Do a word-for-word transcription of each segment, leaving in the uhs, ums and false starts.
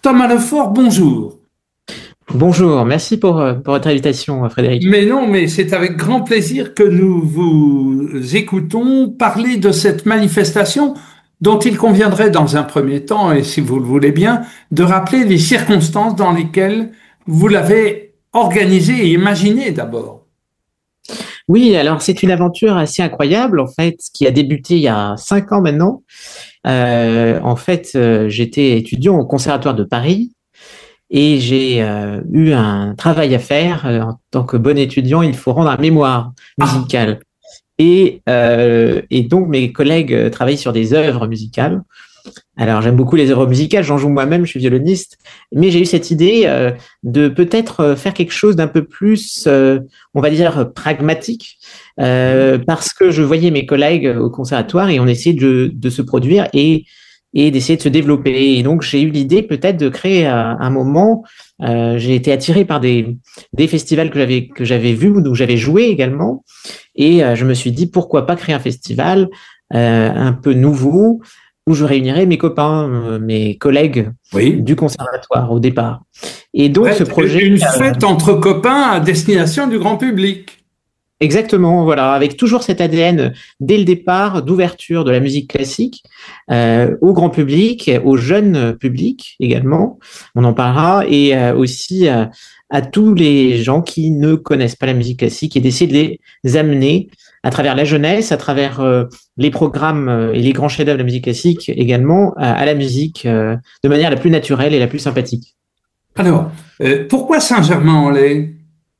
Thomas Lefort, bonjour. Bonjour, merci pour, euh, pour votre invitation, Frédéric. Mais non, mais c'est avec grand plaisir que nous vous écoutons parler de cette manifestation dont il conviendrait dans un premier temps, et si vous le voulez bien, de rappeler les circonstances dans lesquelles vous l'avez organisée et imaginée d'abord. Oui, alors c'est une aventure assez incroyable, en fait, qui a débuté il y a cinq ans maintenant. Euh, en fait, euh, j'étais étudiant au Conservatoire de Paris et j'ai euh, eu un travail à faire. Euh, En tant que bon étudiant, il faut rendre un mémoire Ah, musical. Et, euh, et donc, mes collègues euh, travaillent sur des œuvres musicales. Alors, j'aime beaucoup les œuvres musicales, j'en joue moi-même, je suis violoniste, mais j'ai eu cette idée euh, de peut-être euh, faire quelque chose d'un peu plus, euh, on va dire, pragmatique, euh, parce que je voyais mes collègues au conservatoire et on essayait de, de se produire et, et d'essayer de se développer. Et donc, j'ai eu l'idée peut-être de créer un, un moment. Euh, j'ai été attiré par des, des festivals que j'avais que j'avais vus, où j'avais joué également, et euh, je me suis dit pourquoi pas créer un festival euh, un peu nouveau où je réunirais mes copains, euh, mes collègues oui. du conservatoire au départ. Et donc ce Bref, projet, une euh, fête entre copains à destination du grand public. exactement, voilà, avec toujours cet A D N dès le départ d'ouverture de la musique classique euh, au grand public, au jeune public également, on en parlera, et euh, aussi euh, à tous les gens qui ne connaissent pas la musique classique et d'essayer de les amener à travers la jeunesse, à travers euh, les programmes euh, et les grands chefs-d'œuvre de la musique classique également, à, à la musique euh, de manière la plus naturelle et la plus sympathique. Alors, euh, pourquoi Saint-Germain-en-Laye?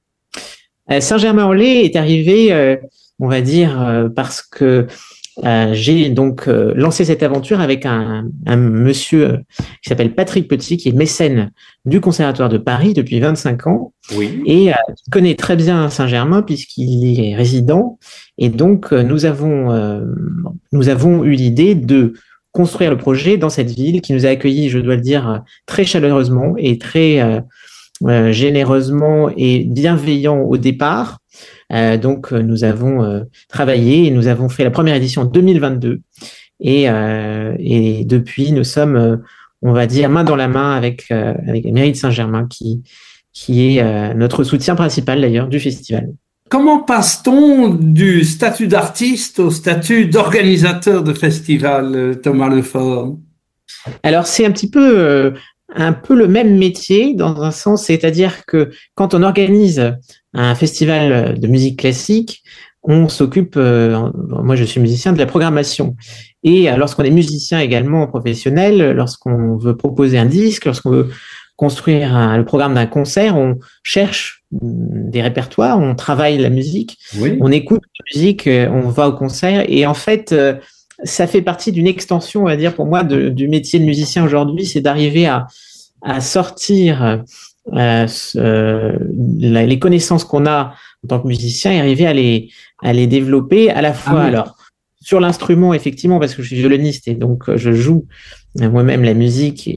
Euh, Saint-Germain-en-Laye est arrivé, euh, on va dire, euh, parce que euh, j'ai donc euh, lancé cette aventure avec un, un monsieur euh, qui s'appelle Patrick Petit, qui est mécène du Conservatoire de Paris depuis vingt-cinq ans Oui, et euh, qui connaît très bien Saint-Germain puisqu'il est résident. Et donc, euh, nous avons, euh, nous avons eu l'idée de construire le projet dans cette ville qui nous a accueillis, je dois le dire, très chaleureusement et très euh, euh, généreusement et bienveillant au départ. Euh, donc, euh, nous avons euh, travaillé et nous avons fait la première édition en deux mille vingt-deux. Et, euh, et depuis, nous sommes, euh, on va dire, main dans la main avec, euh, avec la mairie de Saint-Germain, qui, qui est euh, notre soutien principal d'ailleurs du festival. comment passe-t-on du statut d'artiste au statut d'organisateur de festival, euh, Thomas Lefort? Alors, c'est un petit peu, euh, un peu le même métier dans un sens, c'est-à-dire que quand on organise un festival de musique classique, on s'occupe, euh, moi je suis musicien, de la programmation. Et euh, lorsqu'on est musicien également professionnel, lorsqu'on veut proposer un disque, lorsqu'on veut construire un- le programme d'un concert, on cherche mm, des répertoires, on travaille la musique, Oui, on écoute la musique, euh, on va au concert. Et en fait, euh, ça fait partie d'une extension, on va dire, pour moi, de- du métier de musicien aujourd'hui, c'est d'arriver à, à sortir euh, ce- la- les connaissances qu'on a en tant que musicien et arriver à les, à les développer à la ah fois, oui, alors, sur l'instrument, effectivement, parce que je suis violoniste et donc euh, je joue euh, moi-même la musique et,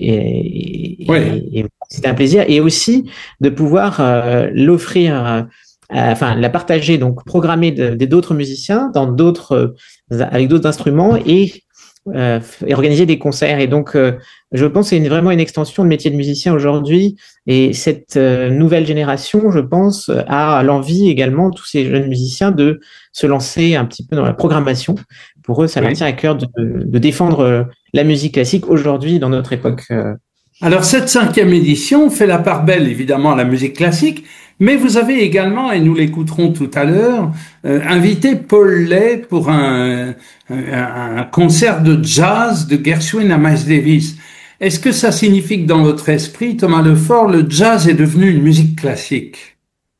oui, et, et c'est un plaisir, et aussi de pouvoir euh, l'offrir, euh, à- enfin, la partager, donc programmer de- de- d'autres musiciens dans d'autres, euh, avec d'autres instruments et, euh, et organiser des concerts. Et donc, euh, je pense que c'est une- vraiment une extension de métier de musicien aujourd'hui. Et cette euh, nouvelle génération, je pense, a l'envie également, tous ces jeunes musiciens, de se lancer un petit peu dans la programmation. Pour eux, ça leur oui. tient à cœur de, de défendre euh, la musique classique aujourd'hui dans notre époque. euh. Alors, cette cinquième édition fait la part belle, évidemment, à la musique classique, mais vous avez également, et nous l'écouterons tout à l'heure, euh, invité Paul Lay pour un, un, un concert de jazz de Gershwin à Miles Davis. Est-ce que ça signifie que dans votre esprit, Thomas Lefort, le jazz est devenu une musique classique?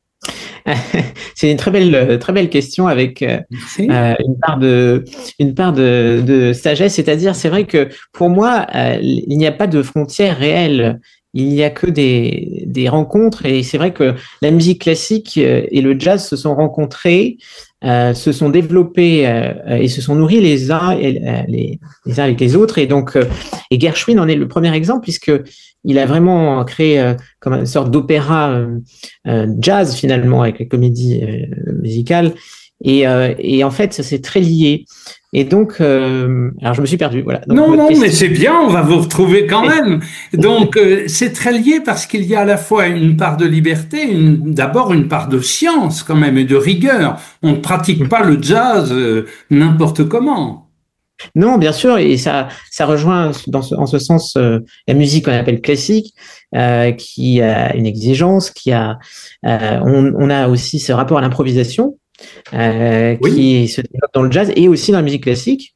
C'est une très belle, très belle question avec euh, Merci. euh, une part de, une part de, de sagesse. C'est-à-dire, c'est vrai que pour moi, euh, il n'y a pas de frontières réelles. Il n'y a que des, des rencontres. Et c'est vrai que la musique classique euh, et le jazz se sont rencontrés, euh, se sont développés euh, et se sont nourris les uns, et, euh, les, les uns avec les autres. Et donc, euh, et Gershwin en est le premier exemple puisque il a vraiment créé euh, comme une sorte d'opéra euh, euh, jazz finalement avec la comédie euh, musicale. Et, euh, et en fait, c'est très lié. Et donc, euh, alors je me suis perdu. Voilà. Donc, Non, votre non, question... mais c'est bien, on va vous retrouver quand même. Donc, euh, c'est très lié parce qu'il y a à la fois une part de liberté, une, d'abord une part de science quand même et de rigueur. On ne pratique pas le jazz euh, n'importe comment. Non, bien sûr, et ça, ça rejoint dans ce, en ce sens euh, la musique qu'on appelle classique, euh, qui a une exigence, qui a, euh, on, on a aussi ce rapport à l'improvisation euh, Oui. qui se développe dans le jazz et aussi dans la musique classique.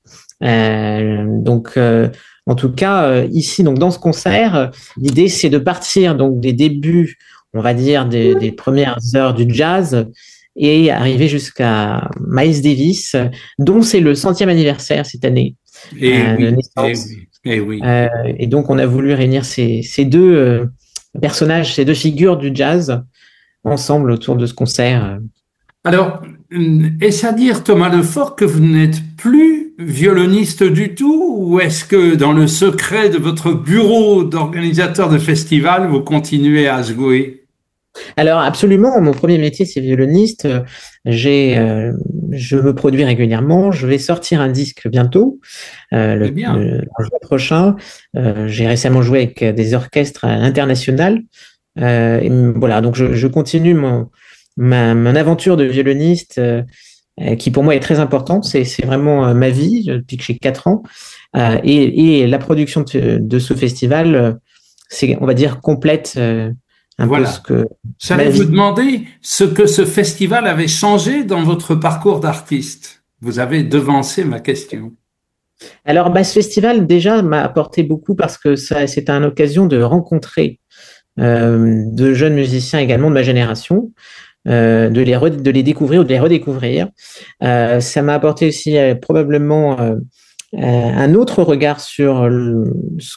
Euh, donc, euh, en tout cas, euh, ici, donc dans ce concert, euh, l'idée c'est de partir donc des débuts, on va dire des, des premières heures du jazz et arriver jusqu'à Miles Davis, dont c'est le centième anniversaire cette année Et euh, de oui, et naissance. oui, et oui. Euh, et donc, on a voulu réunir ces, ces deux euh, personnages, ces deux figures du jazz ensemble autour de ce concert. Alors, euh, est-ce à dire, Thomas Lefort, que vous n'êtes plus violoniste du tout, ou est-ce que dans le secret de votre bureau d'organisateur de festival, vous continuez à jouer? Alors absolument, mon premier métier c'est violoniste. J'ai, euh, je me produis régulièrement. Je vais sortir un disque bientôt, euh, Très le, bien. le en juin prochain. Euh, j'ai récemment joué avec des orchestres internationaux. Euh, et voilà, donc je, je continue mon ma mon aventure de violoniste, euh, qui pour moi est très importante. C'est c'est vraiment euh, ma vie depuis que j'ai quatre ans. Euh, et, et la production de, de ce festival, euh, c'est on va dire complète euh, un peu ce Voilà. que ma J'allais vous vie. demander ce que ce festival avait changé dans votre parcours d'artiste. Vous avez devancé ma question. Alors, bah, ce festival, déjà, m'a apporté beaucoup parce que ça, c'était une occasion de rencontrer euh, de jeunes musiciens également de ma génération, euh, de, les re- de les découvrir ou de les redécouvrir. Euh, ça m'a apporté aussi euh, probablement euh, euh, un autre regard sur, le,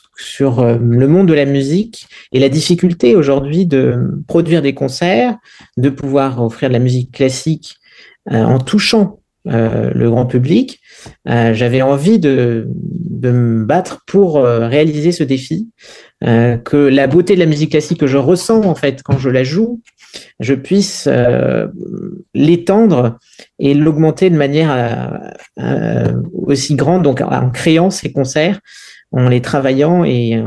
sur euh, le monde de la musique et la difficulté aujourd'hui de produire des concerts, de pouvoir offrir de la musique classique euh, en touchant euh, le grand public. Euh, j'avais envie de, de me battre pour euh, réaliser ce défi, euh, que la beauté de la musique classique que je ressens en fait quand je la joue, je puisse euh, l'étendre et l'augmenter de manière euh, euh, aussi grande, donc en créant ces concerts, en les travaillant et,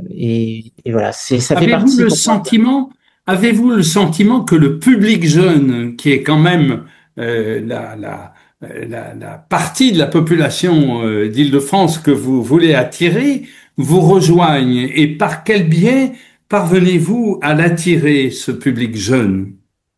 et, et voilà, c'est ça fait Avez-vous partie le pour moi. sentiment, avez-vous le sentiment que le public jeune, qui est quand même euh, la, la, euh, la, la partie de la population euh, d'Île-de-France que vous voulez attirer, vous rejoigne? Et par quel biais parvenez-vous à l'attirer, ce public jeune?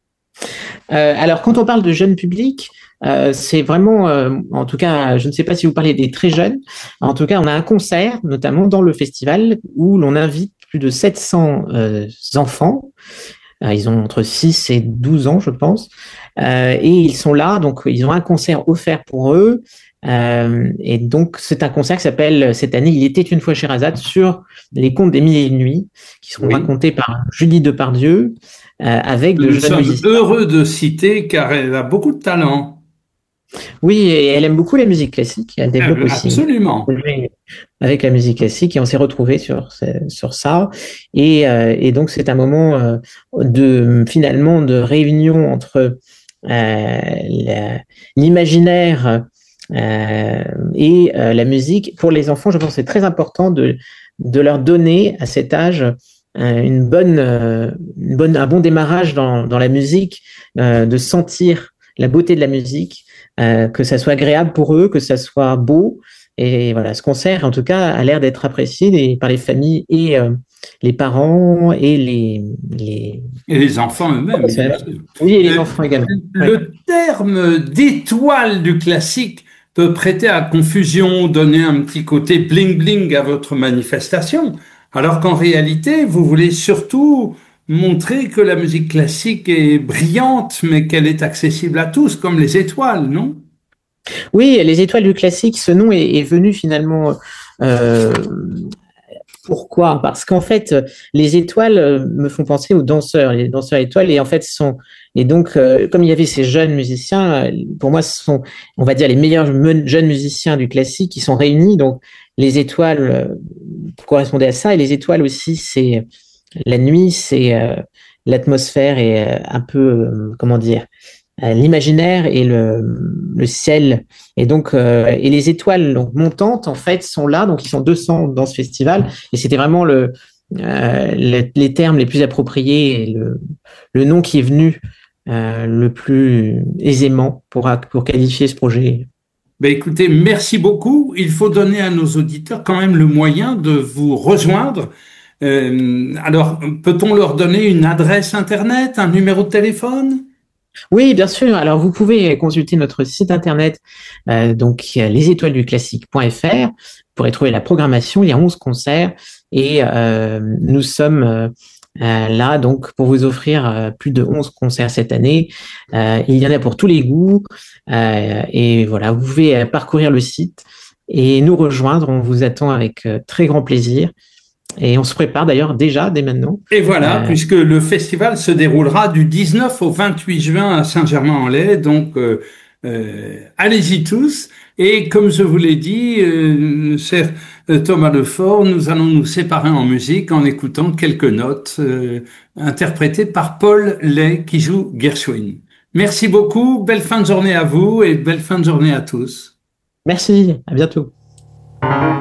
Euh, alors, quand on parle de jeune public, euh, c'est vraiment, euh, en tout cas, je ne sais pas si vous parlez des très jeunes. En tout cas, on a un concert, notamment dans le festival, où l'on invite plus de sept cents euh, enfants. Euh, Ils ont entre six et douze ans, je pense. Euh, et ils sont là, donc ils ont un concert offert pour eux. Euh, et donc, c'est un concert qui s'appelle, cette année, Il était une fois Sherazade, sur les contes des mille et une nuits, qui seront Oui. racontés par Julie Depardieu, euh, avec de Nous jeunes sommes musiciens. heureux de citer car elle a beaucoup de talent. Oui, et elle aime beaucoup la musique classique. Elle développe Euh, aussi Absolument. avec la musique classique et on s'est retrouvés sur ce- sur ça. Et, euh, et donc c'est un moment euh, de finalement de réunion entre euh, la- l'imaginaire euh, et euh, la musique. Pour les enfants, je pense que c'est très important de de leur donner à cet âge euh, une bonne, euh, une bonne, un bon démarrage dans, dans la musique, euh, de sentir la beauté de la musique, euh, que ça soit agréable pour eux, que ça soit beau. Et voilà, ce concert, en tout cas, a l'air d'être apprécié des- par les familles et euh, les parents et les, les... Et les enfants eux-mêmes, bien sûr. Oui, et les Euh, enfants également. Ouais. le terme d'étoile du classique peut prêter à confusion, donner un petit côté bling-bling à votre manifestation, alors qu'en réalité, vous voulez surtout montrer que la musique classique est brillante, mais qu'elle est accessible à tous, comme les étoiles, non? Oui, les étoiles du classique, ce nom est, est venu finalement. Euh, pourquoi? Parce qu'en fait, les étoiles euh, me font penser aux danseurs, les danseurs étoiles, et en fait, ce sont et donc euh, comme il y avait ces jeunes musiciens, euh, pour moi, ce sont, on va dire, les meilleurs me- jeunes musiciens du classique qui sont réunis. Donc, les étoiles euh, correspondaient à ça, et les étoiles aussi, c'est la nuit, c'est euh, l'atmosphère est euh, un peu, euh, comment dire. euh, l'imaginaire et le, le ciel. Et donc, euh, et les étoiles donc, montantes, en fait, sont là. Donc, ils sont deux cents dans ce festival. Et c'était vraiment le, euh, le, les termes les plus appropriés et le, le nom qui est venu euh, le plus aisément pour, pour qualifier ce projet. Ben écoutez, merci beaucoup. Il faut donner à nos auditeurs quand même le moyen de vous rejoindre. Euh, alors, peut-on leur donner une adresse Internet, un numéro de téléphone? Oui, bien sûr. Alors, vous pouvez consulter notre site internet, euh, donc les étoiles du classique point f r. Vous pourrez trouver la programmation. Il y a onze concerts et euh, nous sommes euh, là donc pour vous offrir euh, plus de onze concerts cette année. Euh, il y en a pour tous les goûts euh, et voilà, vous pouvez parcourir le site et nous rejoindre. On vous attend avec euh, très grand plaisir. Et on se prépare d'ailleurs déjà dès maintenant. Et voilà, Euh, puisque le festival se déroulera du dix-neuf au vingt-huit juin à Saint-Germain-en-Laye, donc euh, euh, allez-y tous. Et comme je vous l'ai dit, euh, cher Thomas Lefort, nous allons nous séparer en musique en écoutant quelques notes euh, interprétées par Paul Lay qui joue Gershwin. Merci beaucoup, belle fin de journée à vous et belle fin de journée à tous. merci, à bientôt.